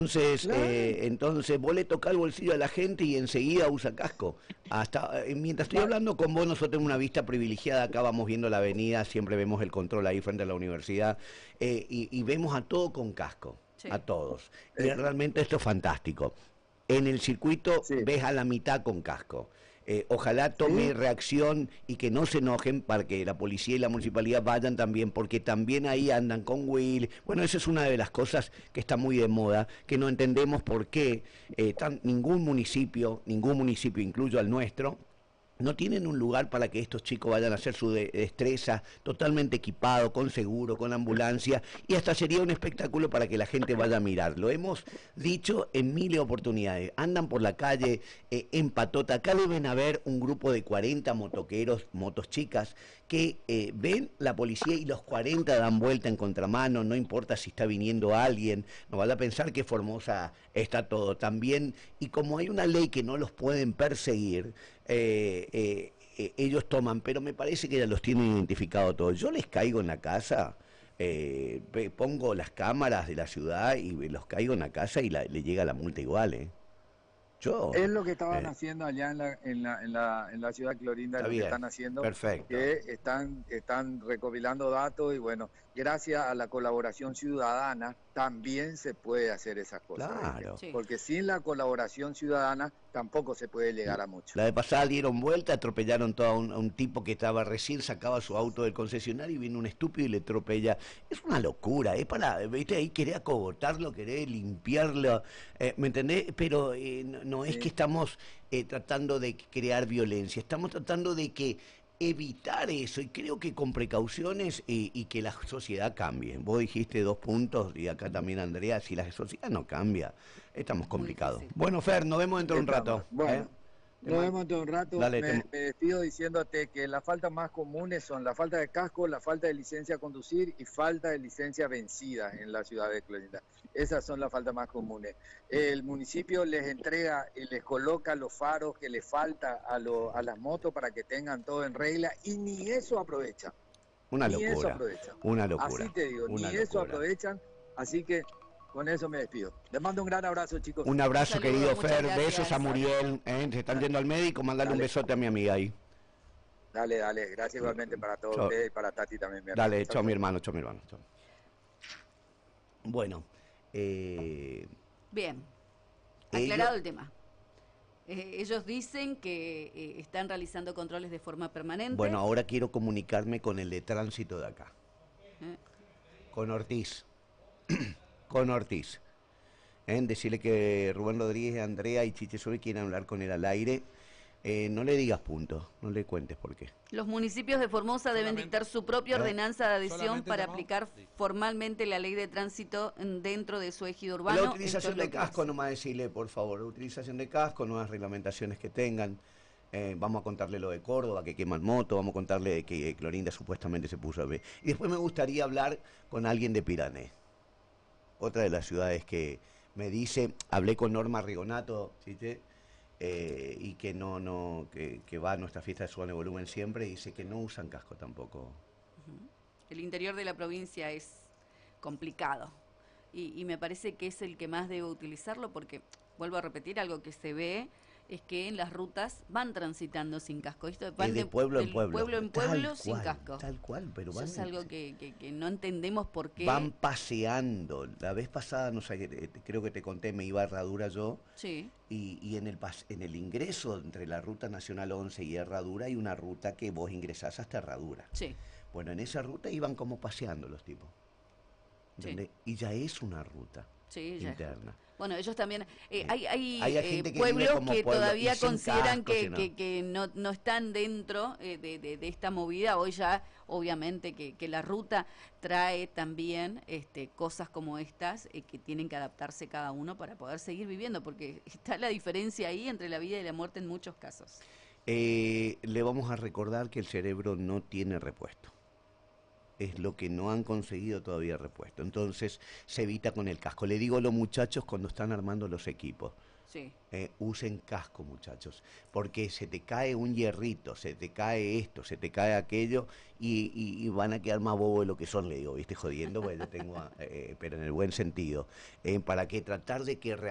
Claro, Entonces vos le tocás el bolsillo a la gente y enseguida usa casco. Hasta mientras estoy va- hablando con vos, nosotros tenemos una vista privilegiada. Acá vamos viendo la avenida, siempre vemos el control ahí frente a la universidad y vemos a todo con casco, a Sí. todos. Y eh, realmente esto es fantástico. En el circuito sí, ves a la mitad con casco. Ojalá tome sí, reacción y que no se enojen para que la policía y la municipalidad vayan también, porque también ahí andan con Will. Bueno, esa es una de las cosas que está muy de moda, que no entendemos por qué ningún municipio, incluyo al nuestro, no tienen un lugar para que estos chicos vayan a hacer su destreza totalmente equipado, con seguro, con ambulancia, y hasta sería un espectáculo para que la gente vaya a mirar. Lo hemos dicho en miles de oportunidades. Andan por la calle en patota. Acá deben haber un grupo de 40 motoqueros, motos chicas, que ven la policía y los 40 dan vuelta en contramano, no importa si está viniendo alguien, no vale a pensar que Formosa está todo también, y como hay una ley que no los pueden perseguir, ellos toman, pero me parece que ya los tienen identificados todos. Yo les caigo en la casa, pongo las cámaras de la ciudad y los caigo en la casa y le llega la multa igual, ¿eh? es Yo, lo que estaban eh, haciendo allá en la ciudad de Clorinda, es está lo que bien, están haciendo, perfecto. que están recopilando datos y bueno, gracias a la colaboración ciudadana también se puede hacer esas cosas, ¿viste? Claro. Sí. Porque sin la colaboración ciudadana tampoco se puede llegar a mucho. La de pasada dieron vuelta, atropellaron todo a un tipo que estaba recién, sacaba su auto del concesionario y vino un estúpido y le atropella. Es una locura, es para, viste, ahí querer acogotarlo, querer limpiarlo, ¿me entendés? Pero no es que Sí, estamos tratando de crear violencia, estamos tratando de que evitar eso y creo que con precauciones y que la sociedad cambie. Vos dijiste 2 puntos y acá también Andrea, si la sociedad no cambia, estamos Muy complicados. difícil. Bueno, Fer, nos vemos dentro de un rato. estamos. Bueno, Te nos man- vemos todo un rato. Dale, Me despido diciéndote que las faltas más comunes son la falta de casco, la falta de licencia a conducir y falta de licencia vencida en la ciudad de Clorinda. Esas son las faltas más comunes. El municipio les entrega y les coloca los faros que les falta a las motos para que tengan todo en regla y ni eso aprovechan, una ni eso locura, aprovechan. una Así locura, te digo, ni una eso locura. aprovechan. Así que con eso me despido. Les mando un gran abrazo, chicos. Un Un abrazo, saludo, querido muchas Fer, besos a gracias. Muriel, se están yendo al médico, mandale un Dale. besote a mi amiga ahí. Dale, dale. Gracias igualmente para todos Chao. ustedes y para Tati también, mi hermano. Dale, Chau, chao mi chau. hermano, chao mi hermano. Chao. Bueno, eh, Bien, ellos, aclarado el tema. Ellos dicen que están realizando controles de forma bueno, permanente. ahora quiero comunicarme con el de tránsito de acá, Eh, con Ortiz, con Ortiz. Decirle que Rubén Rodríguez, Andrea y Chiche Sobe quieren hablar con él al aire. No le digas punto, no le cuentes por qué. Los municipios de Formosa deben dictar su propia ¿Eh? ordenanza de adhesión ¿Solamente para llamado? aplicar Listo. formalmente la ley de tránsito dentro de su ejido La urbano. Esto utilización es lo de que casco, hace. nomás decirle, por favor, utilización de casco, nuevas reglamentaciones que tengan. Vamos a contarle lo de Córdoba, que queman moto, vamos a contarle de que Clorinda supuestamente se puso a ver. Y después me gustaría hablar con alguien de Pirané, otra de las ciudades que me dice, hablé con Norma Rigonato, ¿sí? Y que que va a nuestra fiesta de Suban de Volumen siempre, y dice que no usan casco tampoco. El interior de la provincia es complicado y me parece que es el que más debe utilizarlo porque, vuelvo a repetir, algo que se ve es que en las rutas van transitando sin casco. Esto van De pueblo en del pueblo. pueblo en Tal pueblo sin cual, casco. tal cual, pero Eso van, es algo que no entendemos por qué. van paseando. La vez pasada, no sé, creo que te conté, me iba a Herradura yo, Sí, y en el ingreso entre la ruta Nacional 11 y Herradura hay una ruta que vos ingresás hasta Herradura. sí, Bueno, en esa ruta iban como paseando los tipos, sí. ¿entendés? Y ya es una ruta Sí, ya. interna. Bueno, ellos también, hay Hay gente que pueblos vive como que pueblo todavía y sin consideran casco, ¿no? que no están dentro de esta movida. Hoy ya, obviamente, que la ruta trae también cosas como estas que tienen que adaptarse cada uno para poder seguir viviendo, porque está la diferencia ahí entre la vida y la muerte en muchos casos. Le vamos a recordar que el cerebro no tiene repuesto. Es lo que no han conseguido todavía repuesto. Entonces se evita con el casco. Le digo a los muchachos cuando están armando los equipos, Sí. Usen casco, muchachos, porque se te cae un hierrito, se te cae esto, se te cae aquello y van a quedar más bobos de lo que son, le digo, ¿viste? Jodiendo, porque yo tengo, pero en el buen sentido. ¿Para qué? Tratar de que